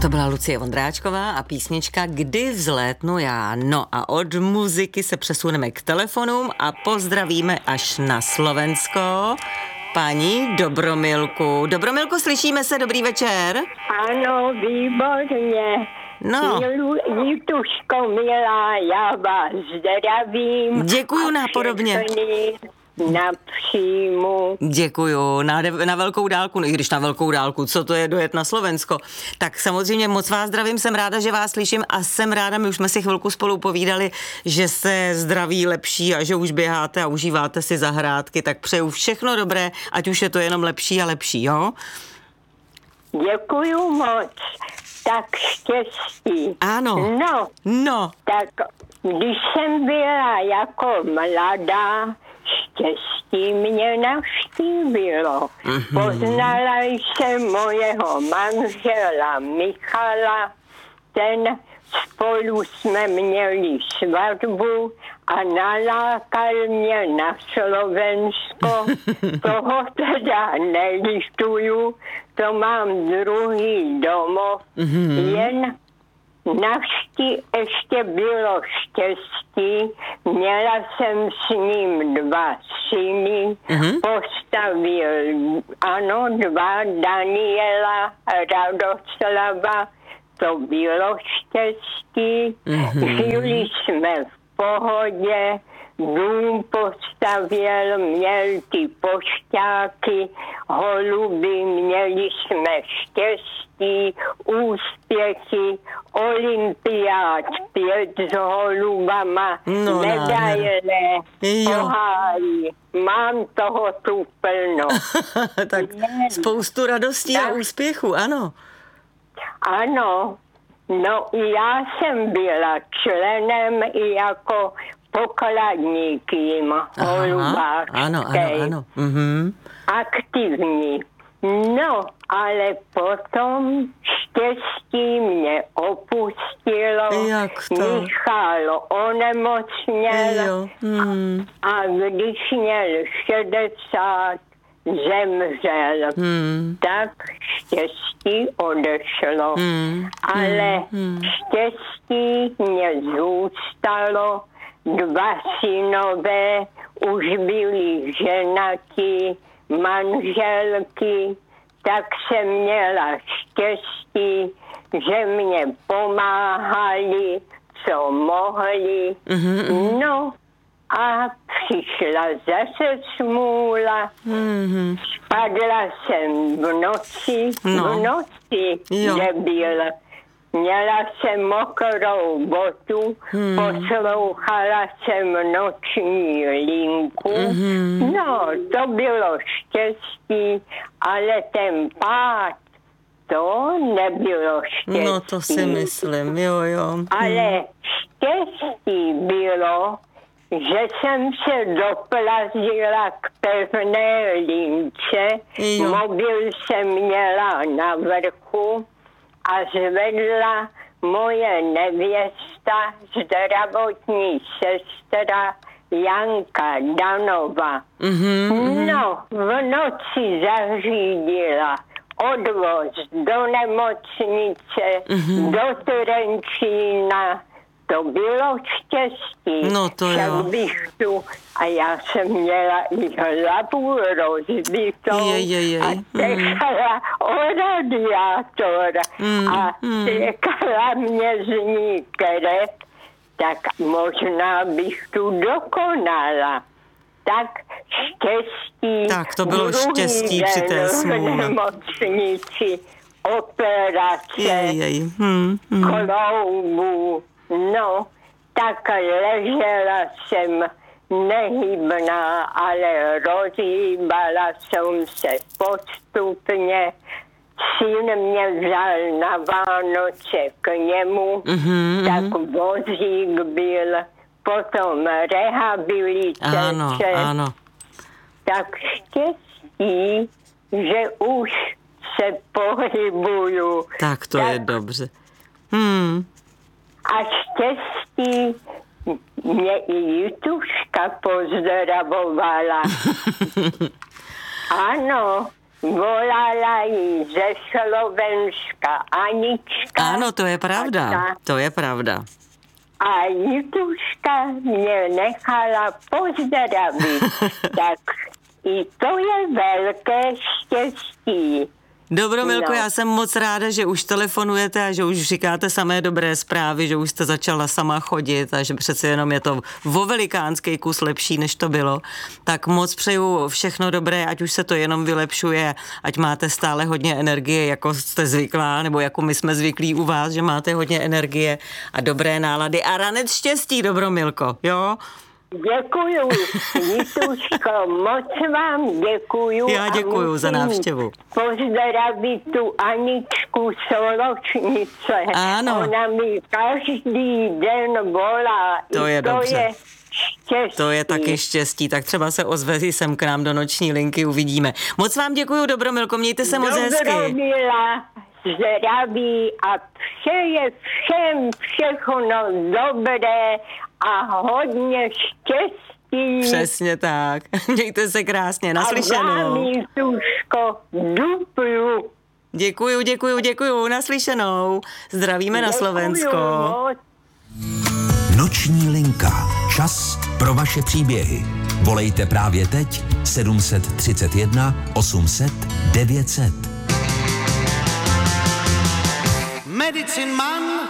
To byla Lucie Vondráčková a písnička Kdy vzlétnu já. No a od muziky se přesuneme k telefonům a pozdravíme až na Slovensko paní Dobromilku. Dobromilku, slyšíme se, dobrý večer. Ano, výborně. No. Jituško milá, já vás zdravím. Děkuju nápodobně. Na příjmu. Děkuju, na velkou dálku, i když na velkou dálku, co to je dojet na Slovensko. Tak samozřejmě moc vás zdravím, jsem ráda, že vás slyším a jsem ráda, my už jsme si chvilku spolu povídali, že se zdraví lepší a že už běháte a užíváte si zahrádky, tak přeju všechno dobré, ať už je to jenom lepší a lepší, jo? Děkuju moc, tak štěstí. Ano. No. Tak když jsem byla jako mladá, štěstí mě navštívilo. Poznala jsem mojeho manžela Michala, spolu jsme měli svatbu a nalákal mě na Slovensko. Toho teda nelituju, to mám druhý domov, jen ještě bylo štěstí, měla jsem s ním 2 syny, postavil, dva, Daniela, Radoslava, to bylo štěstí, žili jsme v pohodě, dům postavil, měl ty pošťáky, holuby, měli jsme štěstí, úspěchy, olympiád 5 s holubama, medaile, poháry. Mám toho tu plno. Tak spoustu radostí a úspěchu, ano. Ano, no já jsem byla členem i jako pokladník jim holubářský. Ano. Aktivní. No, ale potom štěstí mě opustilo. Jak to? Michal onemocněl a když měl 60, zemřel. Tak štěstí odešlo. Ale štěstí mě zůstalo. 2 synové už byli ženati, manželky, tak jsem měla štěstí, že mě pomáhali, co mohli. No a přišla zase smůla. Spadla jsem v noci, kde byl. Měla jsem mokrou botu, poslouchala jsem noční linku. No, to bylo štěstí, ale ten pád, to nebylo štěstí. No, to si myslím, jo. Ale štěstí bylo, že jsem se doplazila k pevné lince, mobil jsem měla na vrchu, a zvedla moje nevěsta, zdravotní sestra Janka Danova. No, v noci zařídila odvoz do nemocnice, do Trenčína. To bylo štěstí. No to jo. Bych tu, a já jsem měla i hlavu rozbitou a tekala o radiátor a tekala mě z ní krev, tak možná bych tu dokonala. Tak štěstí. Tak to bylo štěstí při té smůle. V nemocnici operace, kloubů. No, tak ležela jsem nehybná, ale rozhýbala jsem se postupně. Syn mě vzal na Vánoce k němu, tak vozík byl, potom rehabilitace. Ano. Tak štěstí, že už se pohybuju. Tak to je dobře. A štěstí mě i Jituška pozdravovala. Ano, volala jí ze Slovenska Anička. Ano, to je pravda, to je pravda. A Jituška mě nechala pozdravit, tak i to je velké štěstí. Dobromilko, já jsem moc ráda, že už telefonujete a že už říkáte samé dobré zprávy, že už jste začala sama chodit a že přece jenom je to o velikánský kus lepší, než to bylo. Tak moc přeju všechno dobré, ať už se to jenom vylepšuje, ať máte stále hodně energie, jako jste zvyklá, nebo jako my jsme zvyklí u vás, že máte hodně energie a dobré nálady a ranec štěstí, Dobromilko, jo? Děkuju, Jituško, moc vám děkuju. Já děkuju za návštěvu. Pozdravit tu Aničku Soločnice. Ano. Ona mi každý den volá. To je dobře. To je štěstí. To je taky štěstí, tak třeba se ozve sem k nám do noční linky, uvidíme. Moc vám děkuju, Dobromilko, mějte se moc hezky. Dobromila, zdraví a přeje všem všechno dobré a hodně štěstí. Přesně tak. Mějte se krásně, naslyšenou. A vám, Jituško, duplu. Děkuju, naslyšenou. Zdravíme na Slovensko. Moc. Noční linka. Čas pro vaše příběhy. Volejte právě teď 731 800 900. Medicine Man